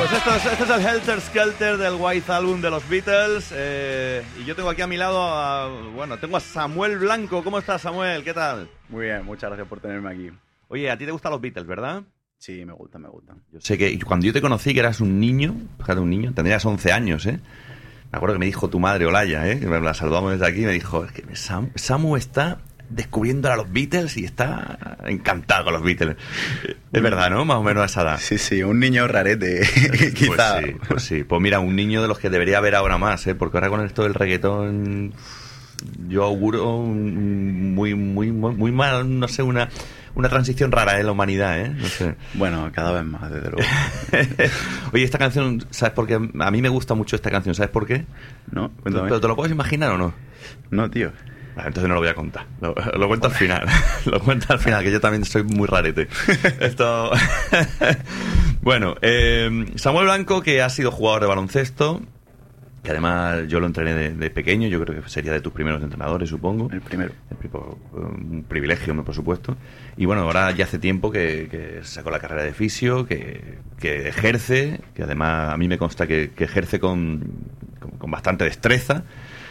Pues este es el Helter Skelter del White Album de los Beatles. Y yo tengo aquí a mi lado tengo a Samuel Blanco. ¿Cómo estás, Samuel? ¿Qué tal? Muy bien, muchas gracias por tenerme aquí. Oye, ¿a ti te gustan los Beatles, verdad? Sí, me gustan. Yo sé que cuando yo te conocí, que eras un niño, fíjate, un niño, tendrías 11 años, ¿eh? Me acuerdo que me dijo tu madre, Olaya, ¿eh? Que la saludamos desde aquí, y me dijo, es que Samu está descubriendo a los Beatles y está encantado con los Beatles. Es verdad, ¿no? Más o menos a esa edad. Sí, un niño rarete, quizá. Pues sí. Pues mira, un niño de los que debería haber ahora más, ¿eh? Porque ahora con esto del reggaetón yo auguro muy mal, no sé, una transición rara en la humanidad, ¿eh? No sé. Bueno, cada vez más, desde luego. Oye, esta canción, ¿sabes por qué? A mí me gusta mucho esta canción, ¿sabes por qué? No, cuéntame. ¿Pero te lo puedes imaginar o no? No, tío. Vale, entonces no lo voy a contar. Lo cuento al final. Lo cuento al final, que yo también soy muy rarete. Esto. Bueno, Samuel Blanco, que ha sido jugador de baloncesto, que además yo lo entrené de pequeño, yo creo que sería de tus primeros entrenadores, supongo. El primero. Un privilegio, por supuesto. Y bueno, ahora ya hace tiempo que sacó la carrera de fisio, que ejerce, que además a mí me consta que ejerce con bastante destreza.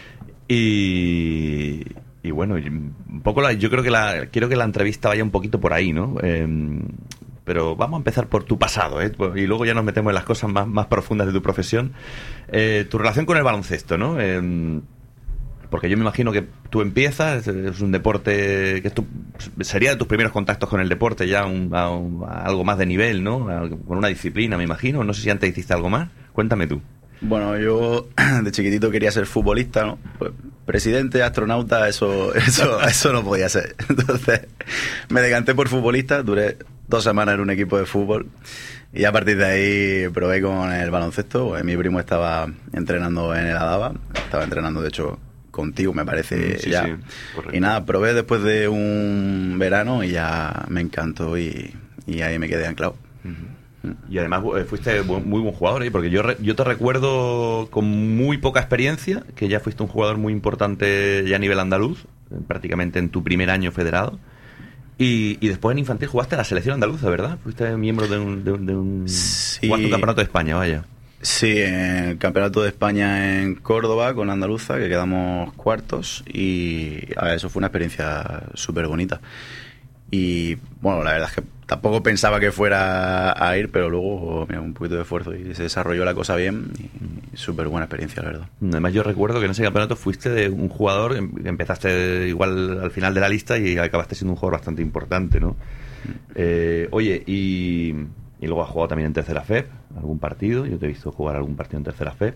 Y bueno, un poco yo creo que quiero que la entrevista vaya un poquito por ahí, ¿no? Pero vamos a empezar por tu pasado, ¿eh? Y luego ya nos metemos en las cosas más profundas de tu profesión. Tu relación con el baloncesto, ¿no? Porque yo me imagino que tú empiezas, es un deporte que sería de tus primeros contactos con el deporte, ya a algo más de nivel, ¿no? Con una disciplina, me imagino. No sé si antes hiciste algo más. Cuéntame tú. Bueno, yo de chiquitito quería ser futbolista, ¿no? Pues presidente, astronauta, eso no podía ser. Entonces me decanté por futbolista, duré 2 semanas en un equipo de fútbol y a partir de ahí probé con el baloncesto. Pues mi primo estaba entrenando en el Adaba, estaba entrenando de hecho contigo, me parece, sí, ya. Sí, correcto. Y nada, probé después de un verano y ya me encantó y ahí me quedé anclado. Y además fuiste muy buen jugador, ¿eh? Porque yo te recuerdo con muy poca experiencia, que ya fuiste un jugador muy importante ya a nivel andaluz, prácticamente en tu primer año federado. Y después en infantil jugaste a la selección andaluza, ¿verdad? Fuiste miembro de un Sí. Jugaste un campeonato de España, vaya. Sí, en el Campeonato de España en Córdoba con Andaluza, que quedamos cuartos y eso fue una experiencia súper bonita. Y bueno, la verdad es que tampoco pensaba que fuera a ir, pero luego mira, un poquito de esfuerzo y se desarrolló la cosa bien y súper buena experiencia, la verdad. Además yo recuerdo que en ese campeonato fuiste de un jugador, empezaste igual al final de la lista y acabaste siendo un jugador bastante importante, ¿no? Oye, y luego has jugado también en Tercera FEP, algún partido, yo te he visto jugar algún partido en Tercera FEP.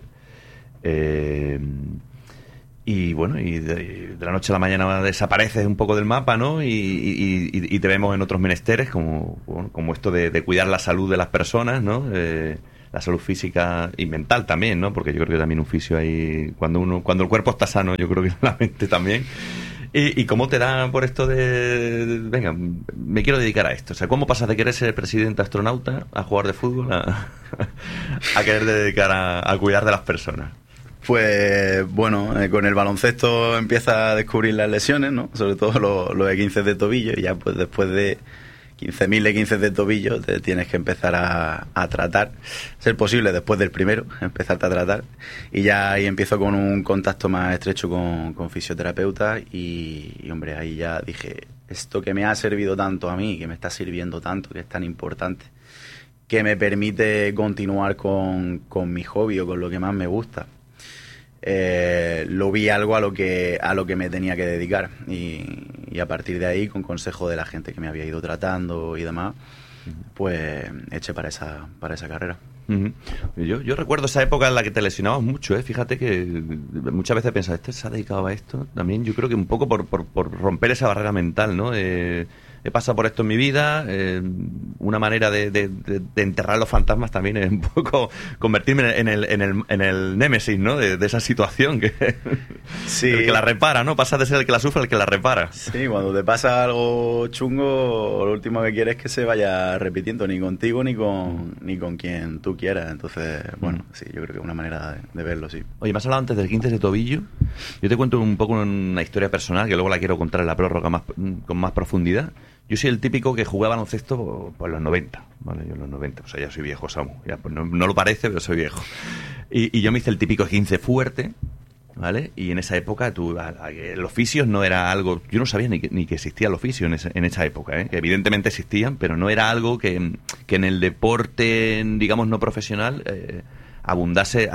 Y bueno, y de la noche a la mañana desapareces un poco del mapa, ¿no? Y te vemos en otros menesteres, como esto de cuidar la salud de las personas, ¿no? La salud física y mental también, ¿no? Porque yo creo que también un fisio ahí, cuando el cuerpo está sano, yo creo que la mente también. ¿Y cómo te da por esto venga, me quiero dedicar a esto? O sea, ¿cómo pasas de querer ser presidente astronauta a jugar de fútbol a querer dedicar a cuidar de las personas? Pues bueno, con el baloncesto empieza a descubrir las lesiones, ¿no? Sobre todo los E15 de tobillo, y ya pues después de 15.000 E15 de tobillo te tienes que empezar a tratar, ser posible después del primero, empezarte a tratar, y ya ahí empiezo con un contacto más estrecho con fisioterapeutas y hombre, ahí ya dije, esto que me ha servido tanto a mí, que me está sirviendo tanto, que es tan importante, que me permite continuar con mi hobby o con lo que más me gusta. Lo vi algo a lo que me tenía que dedicar y a partir de ahí, con consejo de la gente que me había ido tratando y demás, pues eché para esa carrera. Uh-huh. Yo recuerdo esa época en la que te lesionabas mucho, ¿eh? Fíjate que muchas veces pensaba, ¿este se ha dedicado a esto? También yo creo que un poco por romper esa barrera mental, ¿no? He pasado por esto en mi vida, una manera de enterrar los fantasmas también es un poco convertirme en el némesis, ¿no? De esa situación, que sí. El que la repara, ¿no? Pasa de ser el que la sufre al que la repara. Sí, cuando te pasa algo chungo, lo último que quieres es que se vaya repitiendo, ni contigo ni con quien tú quieras. Entonces, bueno, sí, yo creo que es una manera de verlo, sí. Oye, me has hablado antes del 15 de tobillo. Yo te cuento un poco una historia personal que luego la quiero contar en la prórroga con más profundidad. Yo soy el típico que jugaba baloncesto por los 90, ¿vale? Yo en los 90, o sea, ya soy viejo, Samu. Ya, pues no lo parece, pero soy viejo. Y yo me hice el típico 15 fuerte, ¿vale? Y en esa época los fisios no era algo... Yo no sabía ni que existía los fisios en esa época, ¿eh? Que evidentemente existían, pero no era algo que en el deporte, digamos, no profesional... abundase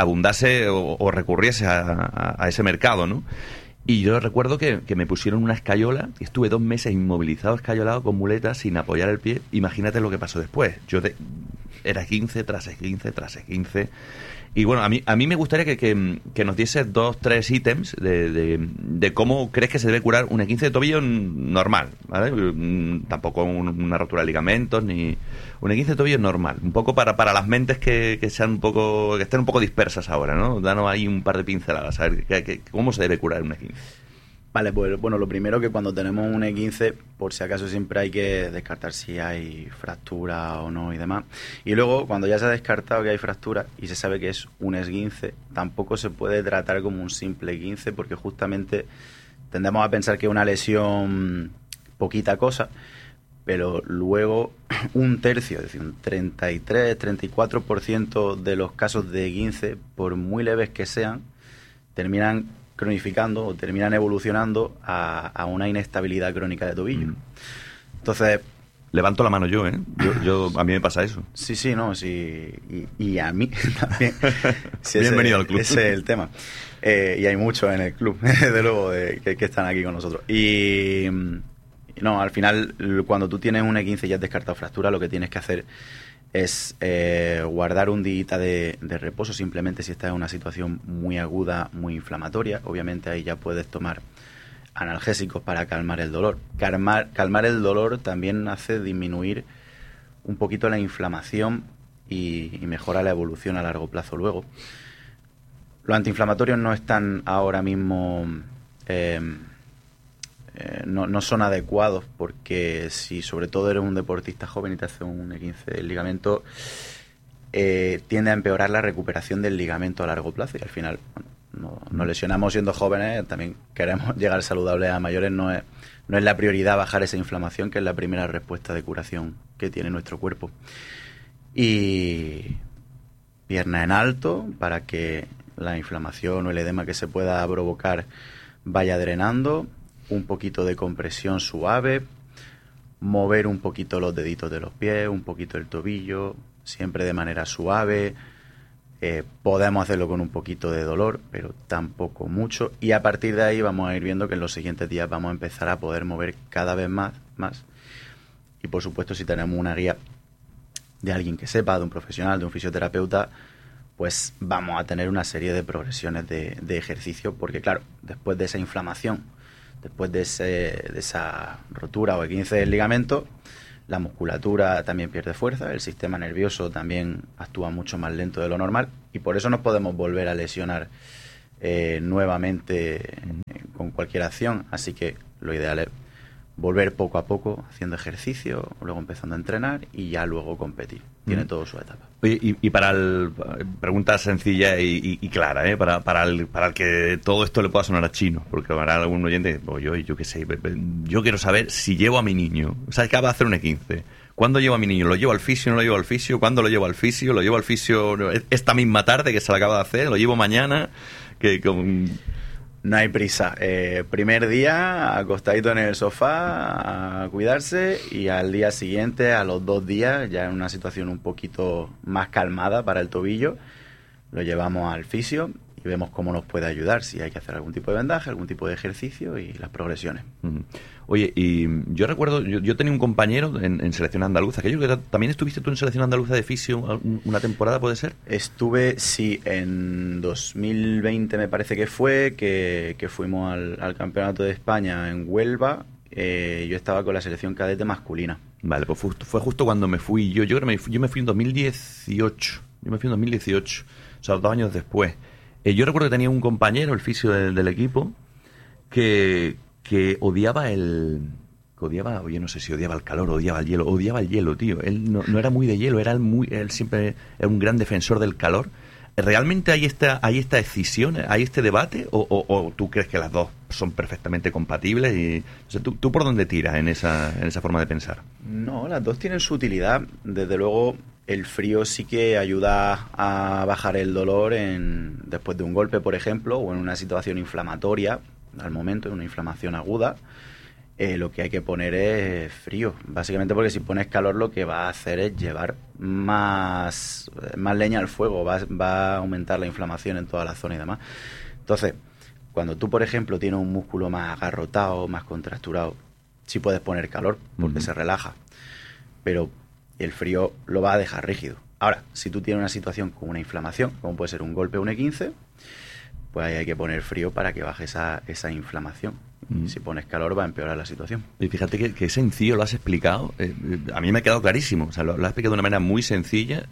o recurriese a ese mercado, ¿no? Y yo recuerdo que me pusieron una escayola y estuve 2 meses inmovilizado, escayolado, con muletas, sin apoyar el pie. Imagínate lo que pasó después. Era 15 tras 15 tras 15. Y bueno, a mí me gustaría que nos diese 2, 3 ítems de cómo crees que se debe curar un 15 de tobillo normal, ¿vale? Tampoco una rotura de ligamentos, ni un 15 de tobillo normal. Un poco para las mentes que sean que estén un poco dispersas ahora, ¿no? Danos ahí un par de pinceladas, a ver cómo se debe curar un 15. Vale, pues bueno, lo primero que cuando tenemos un E15, por si acaso siempre hay que descartar si hay fractura o no y demás. Y luego, cuando ya se ha descartado que hay fractura y se sabe que es un esguince, tampoco se puede tratar como un simple esguince porque justamente tendemos a pensar que es una lesión poquita cosa, pero luego un tercio, es decir, un 33, 34% de los casos de esguince, por muy leves que sean, terminan cronificando o terminan evolucionando a una inestabilidad crónica de tobillo. Entonces... Levanto la mano yo, ¿eh? A mí me pasa eso. Sí, no, sí. Y a mí también. Sí, Bienvenido al club. Ese es el tema. Y hay muchos en el club, desde luego, que están aquí con nosotros. Y no, al final, cuando tú tienes un E15 y ya has descartado fractura, lo que tienes que hacer es guardar un día de reposo, simplemente si estás en una situación muy aguda, muy inflamatoria. Obviamente ahí ya puedes tomar analgésicos para calmar el dolor. Calmar el dolor también hace disminuir un poquito la inflamación y mejora la evolución a largo plazo luego. Los antiinflamatorios no están ahora mismo... no son adecuados porque si sobre todo eres un deportista joven y te hace un E15 del ligamento, tiende a empeorar la recuperación del ligamento a largo plazo y al final nos lesionamos siendo jóvenes, también queremos llegar saludables a mayores, no es la prioridad bajar esa inflamación, que es la primera respuesta de curación que tiene nuestro cuerpo. Y pierna en alto para que la inflamación o el edema que se pueda provocar vaya drenando, un poquito de compresión suave, mover un poquito los deditos de los pies, un poquito el tobillo, siempre de manera suave. Podemos hacerlo con un poquito de dolor, pero tampoco mucho. Y a partir de ahí vamos a ir viendo que en los siguientes días vamos a empezar a poder mover cada vez más. Y por supuesto, si tenemos una guía de alguien que sepa, de un profesional, de un fisioterapeuta, pues vamos a tener una serie de progresiones de ejercicio, porque claro, después de esa inflamación, después de esa rotura o E15 del ligamento, la musculatura también pierde fuerza, el sistema nervioso también actúa mucho más lento de lo normal y por eso nos podemos volver a lesionar nuevamente con cualquier acción. Así que lo ideal es volver poco a poco haciendo ejercicio, luego empezando a entrenar y ya luego competir. Tiene todo su etapa. Oye, y pregunta sencilla y clara, ¿eh? Para el que todo esto le pueda sonar a chino, porque habrá algún oyente, yo qué sé, yo quiero saber si llevo a mi niño, o sea, acaba de hacer un E15, ¿cuándo llevo a mi niño? ¿Lo llevo al fisio, no lo llevo al fisio? ¿Cuándo lo llevo al fisio? ¿Lo llevo al fisio esta misma tarde que se lo acaba de hacer? ¿Lo llevo mañana? No hay prisa. Primer día, acostadito en el sofá, a cuidarse, y al día siguiente, a los 2 días, ya en una situación un poquito más calmada para el tobillo, lo llevamos al fisio y vemos cómo nos puede ayudar, si hay que hacer algún tipo de vendaje, algún tipo de ejercicio y las progresiones. Oye, y yo recuerdo, yo tenía un compañero en selección andaluza, que yo creo que también estuviste tú en selección andaluza de fisio una temporada, ¿puede ser? Estuve, sí, en 2020 me parece que fue, que fuimos al Campeonato de España en Huelva. Yo estaba con la selección cadete masculina. Vale, pues fue justo cuando me fui yo creo que yo me fui en 2018, o sea, 2 años después. Yo recuerdo que tenía un compañero, el fisio del equipo, que odiaba oye, no sé si odiaba el calor, odiaba el hielo, tío. Él no era muy de hielo, él siempre era un gran defensor del calor. ¿realmente hay esta escisión, hay este debate? ¿O tú crees que las dos son perfectamente compatibles? Y, o sea, ¿tú por dónde tiras en esa forma de pensar? No, las dos tienen su utilidad. Desde luego, el frío sí que ayuda a bajar el dolor después de un golpe, por ejemplo, o en una situación inflamatoria, al momento, en una inflamación aguda. Lo que hay que poner es frío, básicamente porque si pones calor lo que va a hacer es llevar más leña al fuego, va a aumentar la inflamación en toda la zona y demás. Entonces, cuando tú, por ejemplo, tienes un músculo más agarrotado, más contracturado, sí puedes poner calor porque se relaja, pero el frío lo va a dejar rígido. Ahora, si tú tienes una situación con una inflamación, como puede ser un golpe o un E15, pues ahí hay que poner frío para que baje esa inflamación. Si pones calor va a empeorar la situación. Y fíjate que sencillo lo has explicado. A mí me ha quedado clarísimo. O sea, lo has explicado de una manera muy sencilla.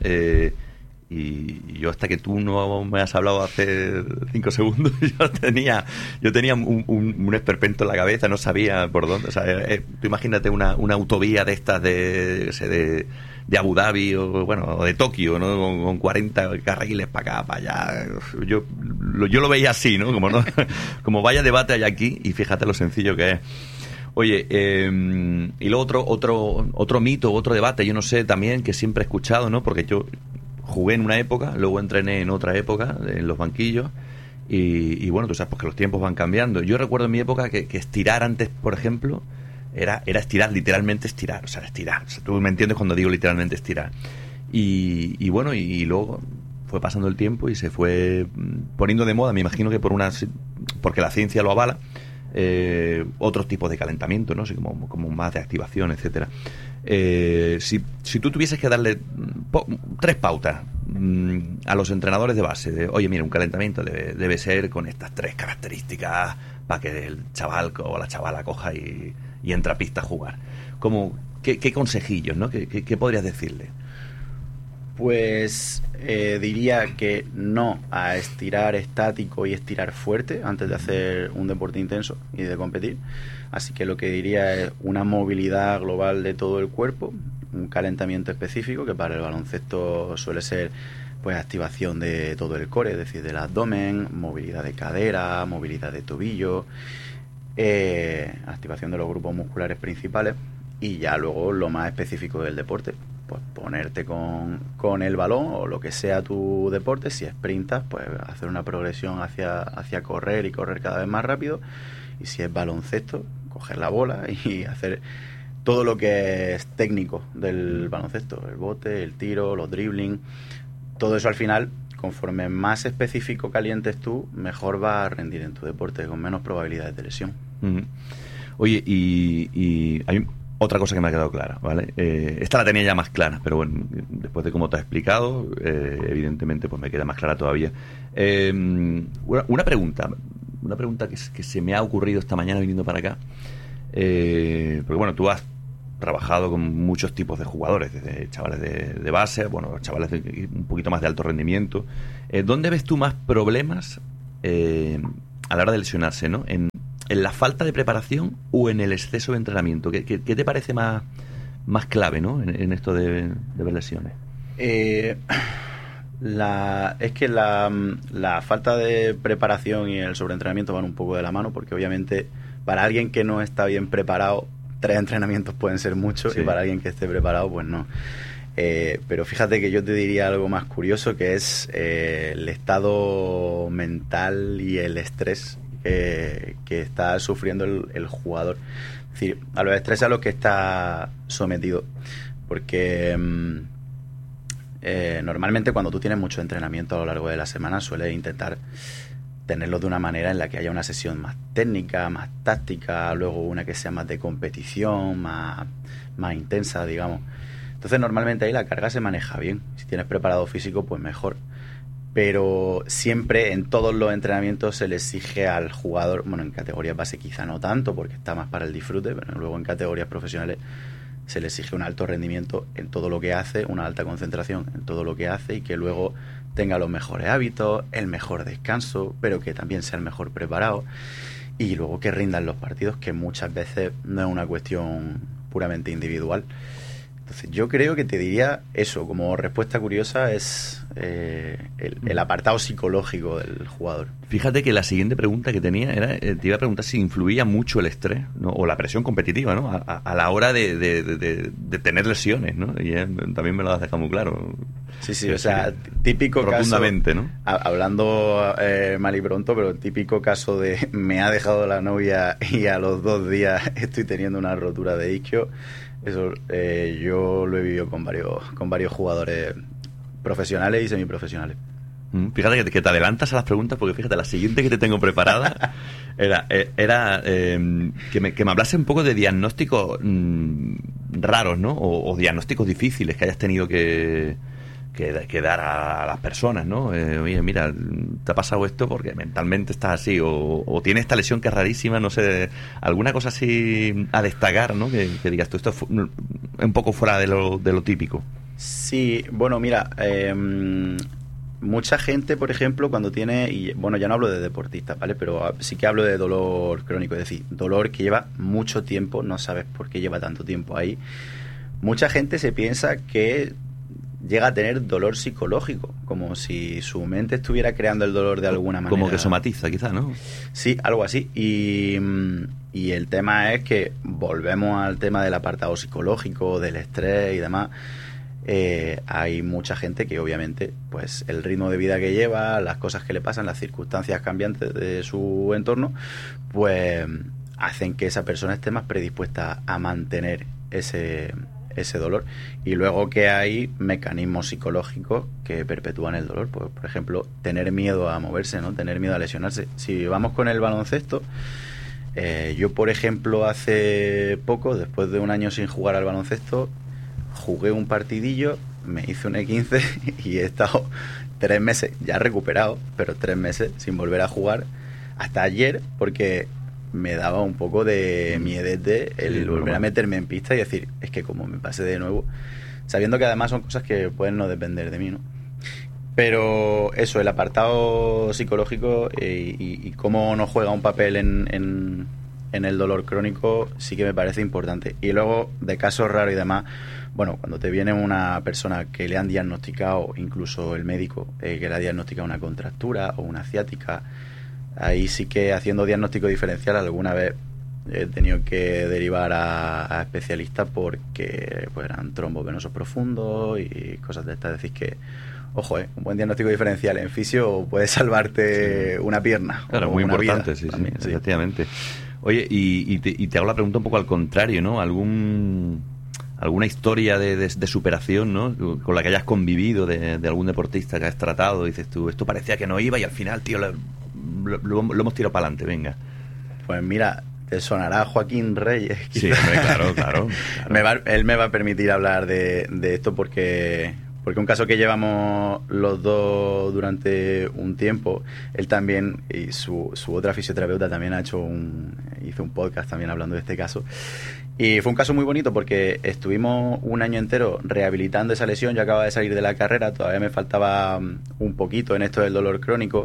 Y yo, hasta que tú no me has hablado hace 5 segundos, yo tenía un esperpento en la cabeza, no sabía por dónde. O sea, tú imagínate una autovía de estas de Abu Dhabi o de Tokio, ¿no? Con 40 carriles para acá, para allá. Yo lo veía así, ¿no? Como vaya debate hay aquí, y fíjate lo sencillo que es. Oye, y luego otro mito, otro debate, yo no sé, también, que siempre he escuchado, ¿no? Porque yo jugué en una época, luego entrené en otra época, en los banquillos, y bueno, tú sabes, pues que los tiempos van cambiando. Yo recuerdo en mi época que estirar antes, por ejemplo, era estirar, literalmente estirar, o sea, estirar. O sea, tú me entiendes cuando digo literalmente estirar. Y bueno, y luego fue pasando el tiempo y se fue poniendo de moda, me imagino que porque la ciencia lo avala, otros tipos de calentamiento, ¿no? Así como más de activación, etcétera. Si tú tuvieses que darle 3 pautas a los entrenadores de base, oye, mira, un calentamiento debe ser con estas 3 características para que el chaval o la chavala coja y entre a pista a jugar, ¿qué consejillos, ¿no? ¿Qué podrías decirle? Pues diría que no a estirar estático y estirar fuerte antes de hacer un deporte intenso y de competir. Así que lo que diría es una movilidad global de todo el cuerpo, un calentamiento específico, que para el baloncesto suele ser pues activación de todo el core, es decir, del abdomen, movilidad de cadera, movilidad de tobillo, activación de los grupos musculares principales, y ya luego lo más específico del deporte, pues ponerte con el balón o lo que sea tu deporte. Si sprintas, pues hacer una progresión hacia correr y correr cada vez más rápido, y si es baloncesto, coger la bola y hacer todo lo que es técnico del baloncesto, el bote, el tiro, los dribbling, todo eso al final, conforme más específico calientes tú, mejor vas a rendir en tu deporte, con menos probabilidades de lesión. Oye, y hay otra cosa que me ha quedado clara, ¿vale? Esta la tenía ya más clara, pero bueno, después de cómo te has explicado, evidentemente pues me queda más clara todavía. Una pregunta que se me ha ocurrido esta mañana viniendo para acá, porque bueno, tú has trabajado con muchos tipos de jugadores, desde chavales de base, bueno, chavales un poquito más de alto rendimiento. ¿Dónde ves tú más problemas a la hora de lesionarse, ¿no? ¿En la falta de preparación o en el exceso de entrenamiento? ¿Qué te parece más clave, ¿no? en esto de ver lesiones? Es que la falta de preparación y el sobreentrenamiento van un poco de la mano, porque obviamente para alguien que no está bien preparado, 3 entrenamientos pueden ser muchos, sí. Y para alguien que esté preparado, pues no. Pero fíjate que yo te diría algo más curioso, que es el estado mental y el estrés que está sufriendo el jugador. Es decir, a los estrés a los que está sometido, porque normalmente cuando tú tienes mucho entrenamiento a lo largo de la semana, sueles intentar tenerlo de una manera en la que haya una sesión más técnica, más táctica, luego una que sea más de competición, más intensa, digamos. Entonces normalmente ahí la carga se maneja bien. Si tienes preparado físico, pues mejor. Pero siempre en todos los entrenamientos se le exige al jugador, bueno, en categorías base quizá no tanto, porque está más para el disfrute, pero luego en categorías profesionales se le exige un alto rendimiento en todo lo que hace, una alta concentración en todo lo que hace, y que luego tenga los mejores hábitos, el mejor descanso, pero que también sea el mejor preparado, y luego que rindan los partidos, que muchas veces no es una cuestión puramente individual. Entonces yo creo que te diría eso, como respuesta curiosa, es el apartado psicológico del jugador. Fíjate que la siguiente pregunta que tenía era, te iba a preguntar si influía mucho el estrés, ¿no? O la presión competitiva, ¿no? A la hora de tener lesiones, ¿no? Y también me lo has dejado muy claro. Sí, o sea, típico rotundamente, caso, ¿no? Hablando mal y pronto, pero típico caso de me ha dejado la novia y a los 2 días estoy teniendo una rotura de isquio. Eso yo lo he vivido con varios jugadores profesionales y semiprofesionales. Fíjate que te adelantas a las preguntas, porque fíjate, la siguiente que te tengo preparada era que me hablase un poco de diagnósticos raros, ¿no? O diagnósticos difíciles que hayas tenido que dar a las personas, ¿no? Oye, mira, te ha pasado esto porque mentalmente estás así, o tienes esta lesión que es rarísima, no sé, alguna cosa así a destacar, ¿no? Que digas tú, esto es un poco fuera de lo típico. Sí, bueno, mira, mucha gente, por ejemplo, cuando tiene, y bueno, ya no hablo de deportistas, ¿vale? Pero sí que hablo de dolor crónico, es decir, dolor que lleva mucho tiempo, no sabes por qué lleva tanto tiempo ahí. Mucha gente se piensa que llega a tener dolor psicológico, como si su mente estuviera creando el dolor de alguna manera. Como que somatiza, quizá, ¿no? Sí, algo así. Y el tema es que volvemos al tema del apartado psicológico, del estrés y demás. Hay mucha gente que obviamente pues el ritmo de vida que lleva, las cosas que le pasan, las circunstancias cambiantes de su entorno, pues hacen que esa persona esté más predispuesta a mantener ese dolor. Y luego que hay mecanismos psicológicos que perpetúan el dolor, pues, por ejemplo, tener miedo a moverse, ¿no? Tener miedo a lesionarse. Si vamos con el baloncesto, yo, por ejemplo, hace poco, después de un año sin jugar al baloncesto, jugué un partidillo, me hice un E15 y he estado 3 meses, ya recuperado, pero 3 meses sin volver a jugar, hasta ayer, porque me daba un poco de miedete el volver a meterme en pista y decir, es que como me pase de nuevo, sabiendo que además son cosas que pueden no depender de mí, ¿no? Pero eso, el apartado psicológico y cómo nos juega un papel en el dolor crónico sí que me parece importante. Y luego, de casos raros y demás, bueno, cuando te viene una persona que le han diagnosticado, incluso el médico, que le ha diagnosticado una contractura o una ciática, ahí sí que haciendo diagnóstico diferencial alguna vez he tenido que derivar a especialistas porque pues eran trombos venosos profundos y cosas de estas. Decís que, ojo, un buen diagnóstico diferencial en fisio puede salvarte una pierna. Claro, muy importante, vida, también, sí, efectivamente. Oye, y te hago la pregunta un poco al contrario, ¿no? ¿Alguna historia de superación, ¿no? Con la que hayas convivido de algún deportista que has tratado? Dices tú, esto parecía que no iba y al final, tío, lo hemos tirado para adelante, venga. Pues mira, te sonará Joaquín Reyes. Sí, hombre, claro. Él me va a permitir hablar de esto porque un caso que llevamos los dos durante un tiempo, él también y su otra fisioterapeuta también hizo un podcast también hablando de este caso. Y fue un caso muy bonito porque estuvimos un año entero rehabilitando esa lesión. Yo acababa de salir de la carrera, todavía me faltaba un poquito en esto del dolor crónico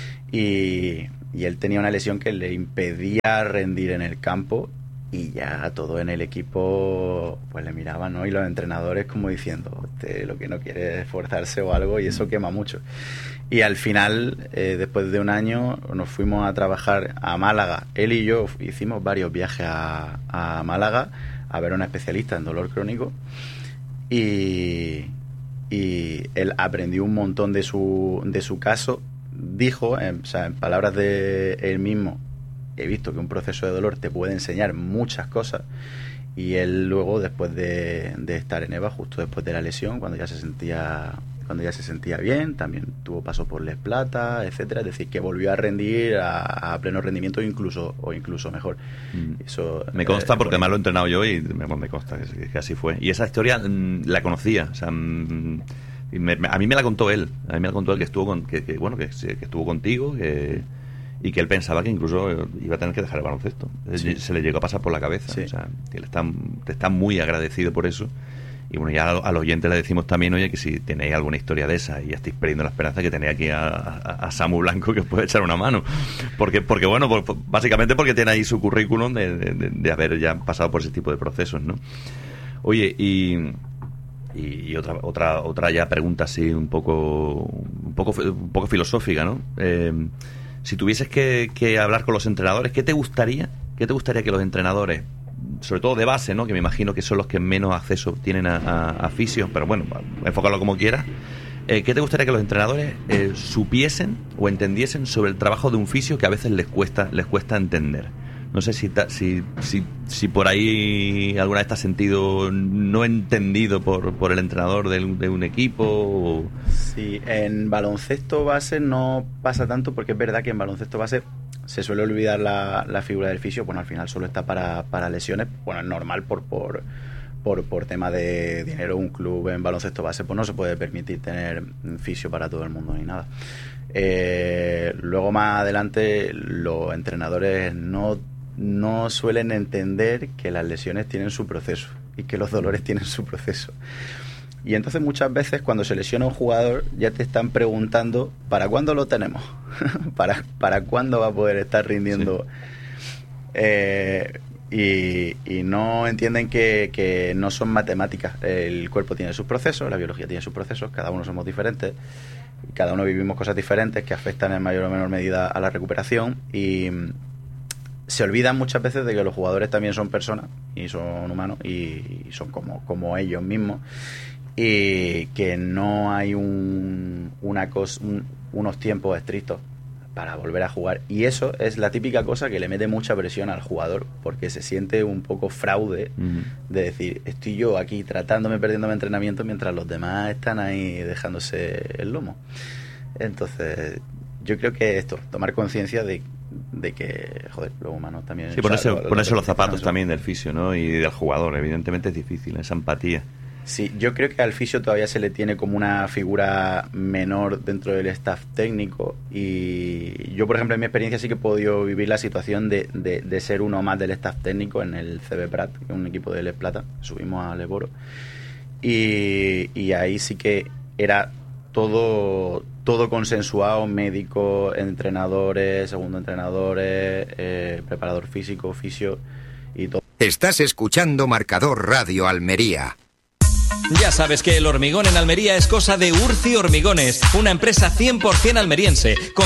y él tenía una lesión que le impedía rendir en el campo y ya todo en el equipo pues le miraban, ¿no? Y los entrenadores como diciendo, lo que no quiere es esforzarse o algo, y eso quema mucho. Y al final, después de un año, nos fuimos a trabajar a Málaga. Él y yo hicimos varios viajes a Málaga a ver a una especialista en dolor crónico y él aprendió un montón de su caso. Dijo, en palabras de él mismo, he visto que un proceso de dolor te puede enseñar muchas cosas. Y él luego, después de estar en EVA, justo después de la lesión, cuando ya se sentía bien, también tuvo paso por Les Plata, etcétera, es decir, que volvió a rendir a pleno rendimiento o incluso mejor. Eso me consta porque además lo he entrenado yo y me consta que así fue. Y esa historia la conocía, o sea, a mí me la contó él, que estuvo que estuvo contigo, y que él pensaba que incluso iba a tener que dejar el baloncesto. Sí. Se le llegó a pasar por la cabeza. Sí. O sea, que él está muy agradecido por eso. Y bueno, ya al oyente le decimos también, oye, que si tenéis alguna historia de esa y ya estáis perdiendo la esperanza, que tenéis aquí a Samu Blanco, que os puede echar una mano. Porque bueno, básicamente porque tiene ahí su currículum de haber ya pasado por ese tipo de procesos, ¿no? Oye, y otra ya pregunta así un poco filosófica, ¿no? Si tuvieses que hablar con los entrenadores, ¿qué te gustaría que los entrenadores, sobre todo de base, ¿no? Que me imagino que son los que menos acceso tienen a fisios, pero bueno, enfócalo como quieras. ¿Qué te gustaría que los entrenadores supiesen o entendiesen sobre el trabajo de un fisio que a veces les cuesta entender? No sé si por ahí alguna vez te has sentido no entendido por el entrenador de un equipo. O... Sí, en baloncesto base no pasa tanto, porque es verdad que en baloncesto base se suele olvidar la figura del fisio. Bueno, al final solo está para lesiones. Bueno, es normal por tema de dinero. Un club en baloncesto base pues no se puede permitir tener fisio para todo el mundo ni nada. Luego más adelante los entrenadores no suelen entender que las lesiones tienen su proceso y que los dolores tienen su proceso. Y entonces muchas veces cuando se lesiona un jugador ya te están preguntando ¿para cuándo lo tenemos? ¿Para cuándo va a poder estar rindiendo? Sí. Y no entienden que no son matemáticas. El cuerpo tiene sus procesos, la biología tiene sus procesos, cada uno somos diferentes, cada uno vivimos cosas diferentes que afectan en mayor o menor medida a la recuperación, y se olvidan muchas veces de que los jugadores también son personas y son humanos y son como ellos mismos, y que no hay unos tiempos estrictos para volver a jugar. Y eso es la típica cosa que le mete mucha presión al jugador, porque se siente un poco fraude de decir, estoy yo aquí perdiéndome entrenamiento mientras los demás están ahí dejándose el lomo. Entonces yo creo que esto, tomar conciencia de que, joder, los humanos también... Sí, ponerse los zapatos también del fisio, ¿no? Y del jugador, evidentemente es difícil, esa empatía. Sí, yo creo que al fisio todavía se le tiene como una figura menor dentro del staff técnico, y yo, por ejemplo, en mi experiencia sí que he podido vivir la situación de ser uno más del staff técnico en el CB Prat, que es un equipo de Les Plata, subimos a Leboro, y ahí sí que era todo consensuado, médicos, entrenadores, segundo entrenadores, preparador físico, fisio y todo. Estás escuchando Marcador Radio Almería. Ya sabes que el hormigón en Almería es cosa de Urci Hormigones, una empresa 100% almeriense,